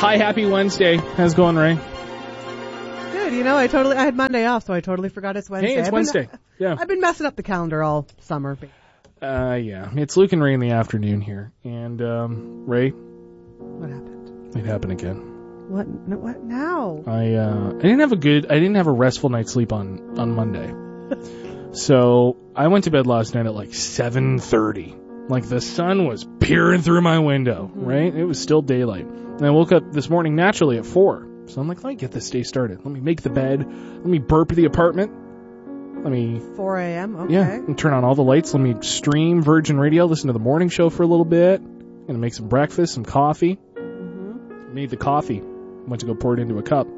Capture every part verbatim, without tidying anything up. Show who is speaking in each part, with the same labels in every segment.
Speaker 1: Hi, happy Wednesday. How's it going, Ray?
Speaker 2: Good. You know, I totally I had Monday off, so I totally forgot it's Wednesday.
Speaker 1: Hey, it's
Speaker 2: I've
Speaker 1: Wednesday.
Speaker 2: Been,
Speaker 1: yeah.
Speaker 2: I've been messing up the calendar all summer.
Speaker 1: Uh, yeah. It's Luke and Ray in the afternoon here. And, um, Ray?
Speaker 2: What happened?
Speaker 1: It happened again.
Speaker 2: What? No, what now?
Speaker 1: I, uh, I didn't have a good, I didn't have a restful night's sleep on, on Monday. So, I went to bed last night at like seven thirty. Like the sun was peering through my window, mm-hmm. right? It was still daylight. And I woke up this morning naturally at four. So I'm like, let me get this day started. Let me make the bed. Let me burp the apartment. Let me...
Speaker 2: four a.m., okay.
Speaker 1: Yeah, and turn on all the lights. Let me stream Virgin Radio, listen to the morning show for a little bit. Gonna make some breakfast, some coffee. Mm-hmm. Made the coffee. Went to go pour it into a cup.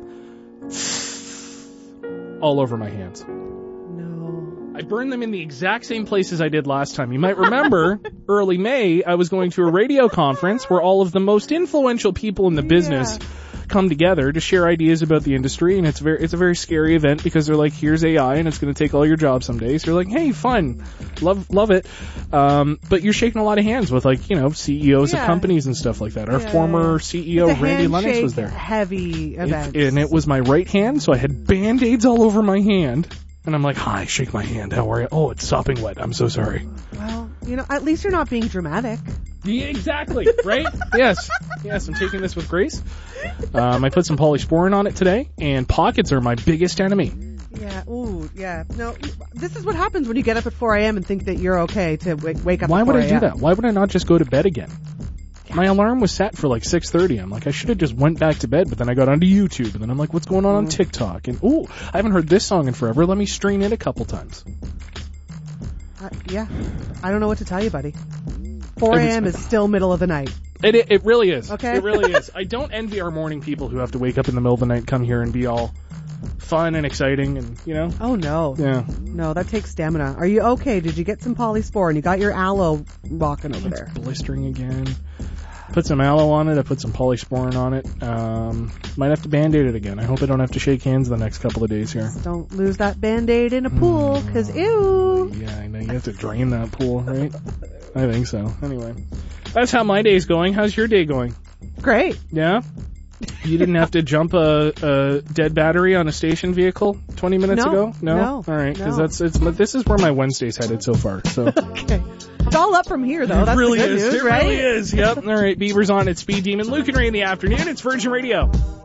Speaker 1: All over my hands. I burned them in the exact same places I did last time. You might remember, early May, I was going to a radio conference where all of the most influential people in the business yeah. come together to share ideas about the industry, and it's very, it's a very scary event because they're like, here's A I, and it's going to take all your jobs someday. So you're like, hey, fun, love, love it. Um, but you're shaking a lot of hands with, like, you know, C E Os yeah. of companies and stuff like that. Our yeah. former C E O, Randy Lennox, was there.
Speaker 2: Heavy event,
Speaker 1: and it was my right hand, so I had Band-Aids all over my hand. And I'm like, hi, shake my hand. How are you? Oh, it's sopping wet. I'm so sorry.
Speaker 2: Well, you know, at least you're not being dramatic.
Speaker 1: Yeah, exactly, right? Yes. Yes, I'm taking this with grace. Um, I put some polysporin on it today, and pockets are my biggest enemy.
Speaker 2: Yeah, ooh, yeah. No, this is what happens when you get up at four a.m. and think that you're okay to wake, wake up
Speaker 1: Why
Speaker 2: at
Speaker 1: would
Speaker 2: four
Speaker 1: I do that? Why would I not just go to bed again? My alarm was set for like six thirty. I'm like, I should have just went back to bed, but then I got onto YouTube, and then I'm like, what's going on on TikTok? And, ooh, I haven't heard this song in forever. Let me stream it a couple times.
Speaker 2: Uh, yeah. I don't know what to tell you, buddy. four a.m. is still middle of the night.
Speaker 1: It, it it really is.
Speaker 2: Okay.
Speaker 1: It really is. I don't envy our morning people who have to wake up in the middle of the night, come here and be all fun and exciting and, you know.
Speaker 2: Oh, no.
Speaker 1: Yeah.
Speaker 2: No, that takes stamina. Are you okay? Did you get some polysporin? You got your aloe rocking over
Speaker 1: it's
Speaker 2: there.
Speaker 1: Blistering again. Put some aloe on it. I put some polysporin on it. Um, might have to Band-Aid it again. I hope I don't have to shake hands the next couple of days here.
Speaker 2: Just don't lose that Band-Aid in a pool, because mm. ew.
Speaker 1: Yeah, I know. You have to drain that pool, right? I think so. Anyway, that's how my day's going. How's your day going?
Speaker 2: Great.
Speaker 1: Yeah? You didn't have to jump a, a dead battery on a station vehicle twenty minutes
Speaker 2: no,
Speaker 1: ago? No?
Speaker 2: No.
Speaker 1: All right, because
Speaker 2: no.
Speaker 1: that's it's. This is where my Wednesday's headed so far. So.
Speaker 2: Okay. It's all up from here, though.
Speaker 1: It
Speaker 2: That's
Speaker 1: really
Speaker 2: the good
Speaker 1: is.
Speaker 2: news,
Speaker 1: it
Speaker 2: right?
Speaker 1: really is. Yep. All right. Beaver's on at Speed Demon. Luke and Ray in the afternoon. It's Virgin Radio.